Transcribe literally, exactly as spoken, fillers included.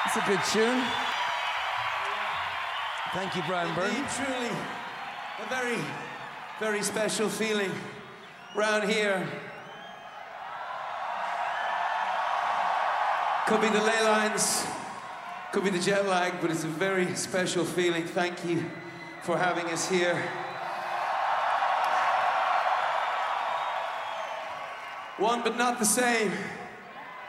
It's a good tune. Thank you, Brian Byrne. Indeed, truly, a very, very special feeling round here. Could be the ley lines, could be the jet lag, but it's a very special feeling. Thank you for having us here. One but not the same.